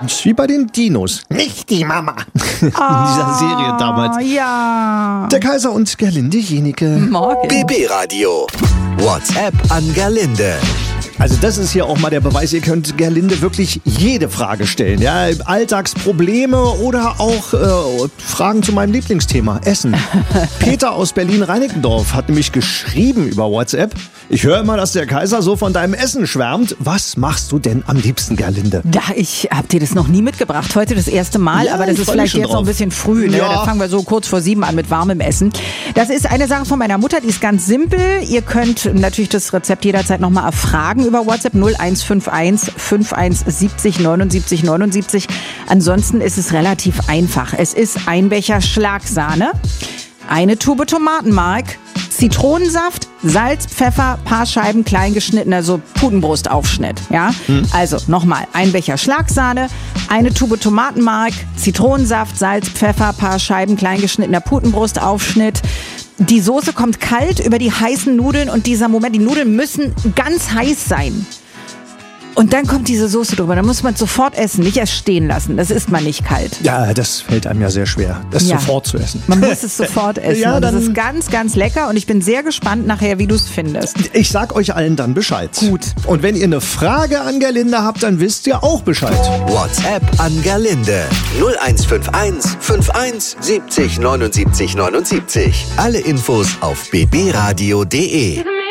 Das ist wie bei den Dinos. Nicht die Mama. In dieser Serie damals. Ja. Der Kaiser und Gerlinde Jenike. Morgen. BB Radio. WhatsApp an Gerlinde. Also das ist hier auch mal der Beweis, ihr könnt Gerlinde wirklich jede Frage stellen. Ja? Alltagsprobleme oder auch Fragen zu meinem Lieblingsthema, Essen. Peter aus Berlin-Reinickendorf hat nämlich geschrieben über WhatsApp: Ich höre immer, dass der Kaiser so von deinem Essen schwärmt. Was machst du denn am liebsten, Gerlinde? Ja, ich hab dir das noch nie mitgebracht. Heute das erste Mal, Ja, aber das ich ist freu mich vielleicht schon jetzt noch ein drauf. bisschen früh. Ne? Ja. Da fangen wir so kurz vor 7 an mit warmem Essen. Das ist eine Sache von meiner Mutter, die ist ganz simpel. Ihr könnt natürlich das Rezept jederzeit nochmal erfragen über WhatsApp 0151 5170 79 79. Ansonsten ist es relativ einfach. Es ist ein Becher Schlagsahne, eine Tube Tomatenmark, Zitronensaft, Salz, Pfeffer, paar Scheiben klein geschnittener, so Putenbrustaufschnitt. Ja? Also nochmal, ein Becher Schlagsahne, eine Tube Tomatenmark, Zitronensaft, Salz, Pfeffer, paar Scheiben klein geschnittener Putenbrustaufschnitt. Die Soße kommt kalt über die heißen Nudeln und dieser Moment, die Nudeln müssen ganz heiß sein. Und dann kommt diese Soße drüber. Dann muss man es sofort essen, nicht erst stehen lassen. Das isst man nicht kalt. Ja, das fällt einem ja sehr schwer, das Ja. sofort zu essen. Man muss es sofort essen. Ja, und das dann- ist ganz, ganz lecker. Und ich bin sehr gespannt nachher, wie du es findest. Ich sag euch allen dann Bescheid. Gut. Und wenn ihr eine Frage an Gerlinde habt, dann wisst ihr auch Bescheid. WhatsApp an Gerlinde. 0151 51 70 79 79. Alle Infos auf bbradio.de.